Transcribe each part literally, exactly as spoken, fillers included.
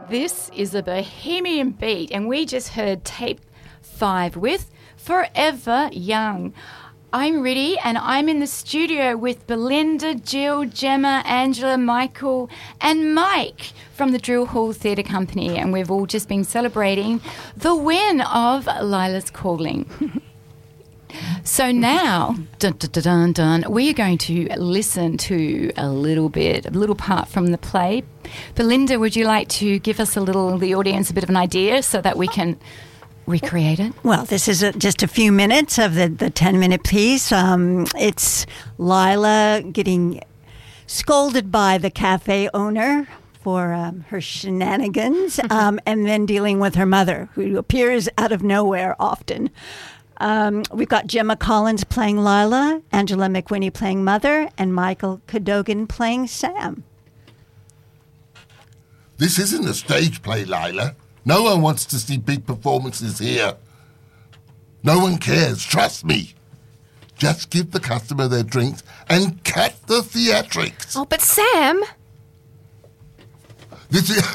This is a Bohemian Beat, and we just heard tape five with Forever Young. I'm Riddy, and I'm in the studio with Belinda, Jill, Gemma, Angela, Michael, and Mike from the Drill Hall Theatre Company, and we've all just been celebrating the win of Lila's Calling. So now, dun, dun, dun, dun, dun, we are going to listen to a little bit, a little part from the play. Belinda, would you like to give us a little, the audience, a bit of an idea so that we can recreate it? Well, this is a, just a few minutes of the, the ten-minute piece. Um, it's Lila getting scolded by the cafe owner for um, her shenanigans, um, and then dealing with her mother, who appears out of nowhere often. Um, we've got Gemma Collins playing Lila, Angela McWhinney playing Mother, and Michael Cadogan playing Sam. This isn't a stage play, Lila. No one wants to see big performances here. No one cares, trust me. Just give the customer their drinks and cut the theatrics. Oh, but Sam... This is...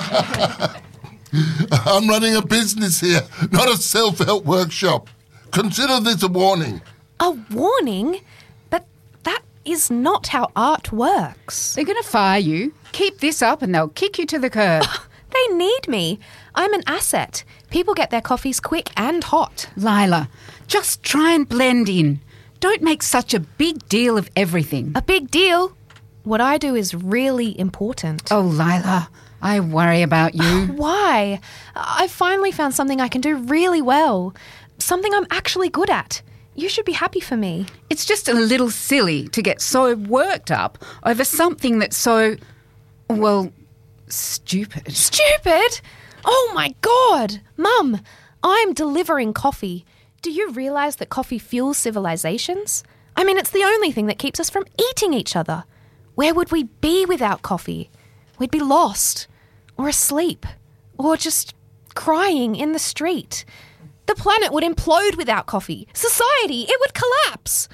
I'm running a business here, not a self-help workshop. Consider this a warning. A warning? But that is not how art works. They're going to fire you. Keep this up and they'll kick you to the curb. They need me. I'm an asset. People get their coffees quick and hot. Lila, just try and blend in. Don't make such a big deal of everything. A big deal? What I do is really important. Oh, Lila, I worry about you. Why? I finally found something I can do really well. Something I'm actually good at. You should be happy for me. It's just a little silly to get so worked up over something that's so, well, stupid. Stupid? Oh, my God. Mum, I'm delivering coffee. Do you realise that coffee fuels civilizations? I mean, it's the only thing that keeps us from eating each other. Where would we be without coffee? We'd be lost, or asleep, or just crying in the street. The planet would implode without coffee. Society, it would collapse.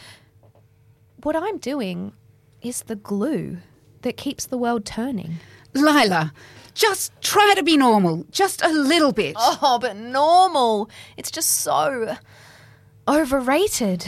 What I'm doing is the glue that keeps the world turning. Lila, just try to be normal, just a little bit. Oh, but normal. It's just so overrated.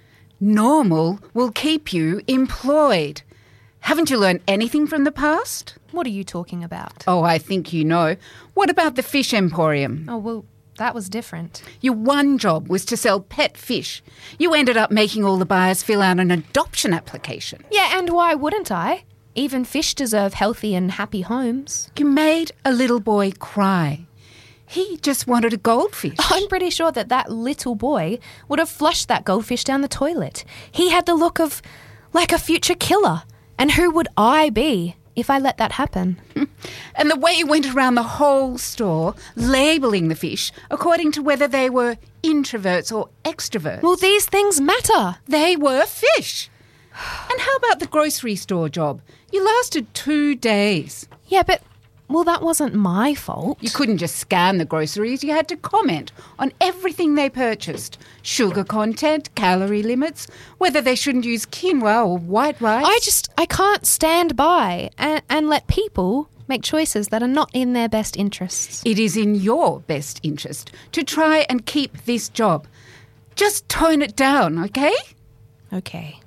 Normal will keep you employed. Haven't you learned anything from the past? What are you talking about? Oh, I think you know. What about the fish emporium? Oh, well, that was different. Your one job was to sell pet fish. You ended up making all the buyers fill out an adoption application. Yeah, and why wouldn't I? Even fish deserve healthy and happy homes. You made a little boy cry. He just wanted a goldfish. I'm pretty sure that that little boy would have flushed that goldfish down the toilet. He had the look of like a future killer. And who would I be if I let that happen? And the way you went around the whole store labelling the fish according to whether they were introverts or extroverts. Well, these things matter. They were fish. And how about the grocery store job? You lasted two days. Yeah, but, well, that wasn't my fault. You couldn't just scan the groceries. You had to comment on everything they purchased. Sugar content, calorie limits, whether they shouldn't use quinoa or white rice. I just, I can't stand by and, and let people make choices that are not in their best interests. It is in your best interest to try and keep this job. Just tone it down, okay? Okay.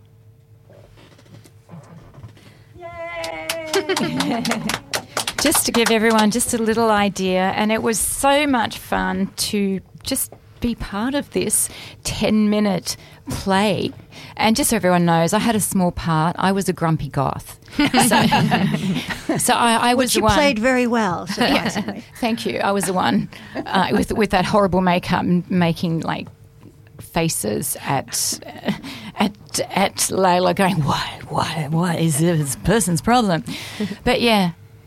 Just to give everyone just a little idea, and it was so much fun to just be part of this ten-minute play. And just so everyone knows, I had a small part. I was a grumpy goth. So, so I, I was Which the you one. played very well, surprisingly. Yeah, thank you. I was the one uh, with with that horrible makeup and making like faces at uh, at at Layla, going, what what what is this person's problem? But yeah.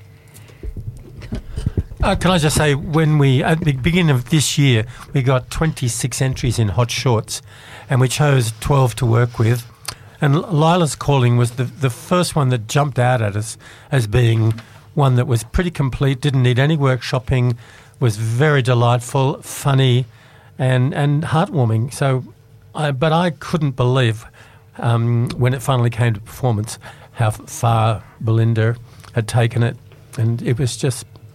Uh, can I just say, when we, at the beginning of this year, we got twenty-six entries in Hot Shorts, and we chose twelve to work with. And Lila's Calling was the, the first one that jumped out at us as being one that was pretty complete, didn't need any workshopping, was very delightful, funny, and, and heartwarming. So, I, but I couldn't believe, um, when it finally came to performance, how far Belinda had taken it. And it was just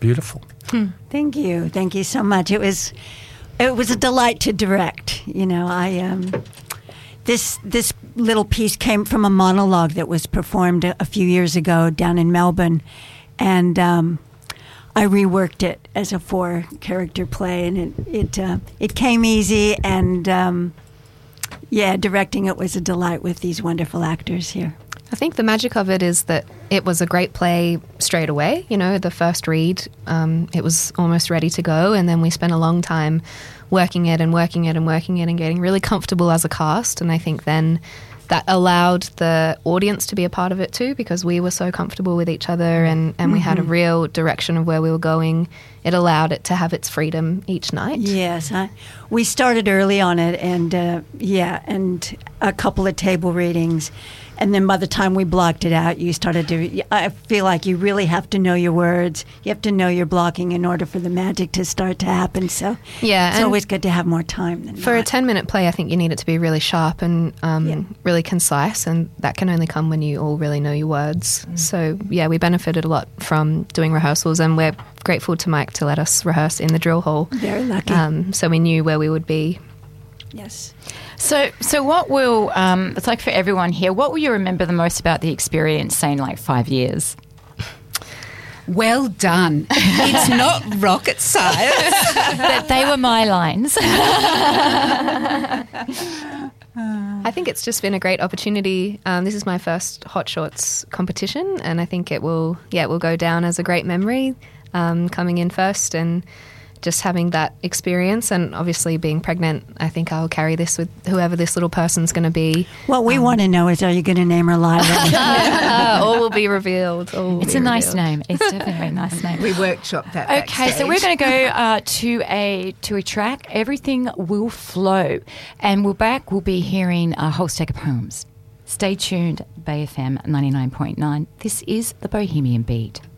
beautiful. Thank you. Thank you so much. It was it was a delight to direct. You know, I um this this little piece came from a monologue that was performed a, a few years ago down in Melbourne, and um, I reworked it as a four character play, and it it uh, it came easy, and um, yeah, directing it was a delight with these wonderful actors here. I think the magic of it is that it was a great play straight away. You know, the first read, um, it was almost ready to go. And then we spent a long time working it and working it and working it and getting really comfortable as a cast. And I think then that allowed the audience to be a part of it too, because we were so comfortable with each other and, and mm-hmm. we had a real direction of where we were going. It allowed it to have its freedom each night. Yes. I, we started early on it, and uh, yeah, and a couple of table readings. And then by the time we blocked it out, you started to, I feel like you really have to know your words. You have to know your blocking in order for the magic to start to happen. So yeah, it's always good to have more time than for not. a ten-minute play, I think you need it to be really sharp and um, Yeah. really concise, and that can only come when you all really know your words. Mm. So yeah, we benefited a lot from doing rehearsals, and we're grateful to Mike to let us rehearse in the drill hall. Very lucky. Um, so we knew where we would be. Yes. So, so what will, um, it's like for everyone here, what will you remember the most about the experience, say, in like five years? Well done. It's not rocket science. That they were my lines. I think it's just been a great opportunity. Um, this is my first Hot Shorts competition, and I think it will, yeah, it will go down as a great memory um, coming in first and just having that experience, and obviously being pregnant. I think I'll carry this with whoever this little person's going to be. What we um, want to know is, are you going to name her Lila? uh, all will be revealed. All will It's be a nice revealed. name. It's definitely a nice name. We workshopped that. Okay, so we're going to go uh, to a to a track. Everything Will Flow, and we're back. We'll be hearing a whole stack of poems. Stay tuned, Bay F M ninety-nine point nine. This is the Bohemian Beat.